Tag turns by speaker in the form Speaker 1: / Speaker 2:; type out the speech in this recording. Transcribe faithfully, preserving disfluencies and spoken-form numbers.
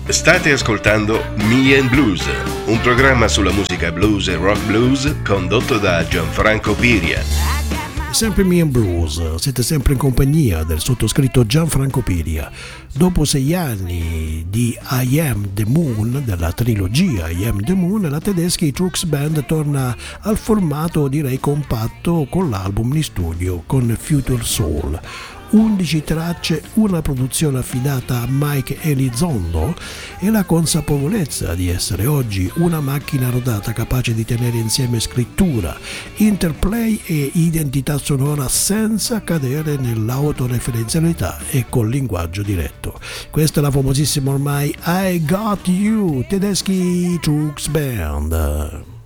Speaker 1: State ascoltando Me and Blues, un programma sulla musica blues e rock blues condotto da Gianfranco Piria.
Speaker 2: Sempre Me and Blues, siete sempre in compagnia del sottoscritto Gianfranco Piria. Dopo sei anni di I Am The Moon, della trilogia I Am The Moon, la Tedeschi Trucks Band torna al formato direi compatto con l'album in studio con Future Soul. undici tracce, una produzione affidata a Mike Elizondo e la consapevolezza di essere oggi una macchina rodata capace di tenere insieme scrittura, interplay e identità sonora senza cadere nell'autoreferenzialità e col linguaggio diretto. Questa è la famosissima ormai I Got You, Tedeschi Trucks Band.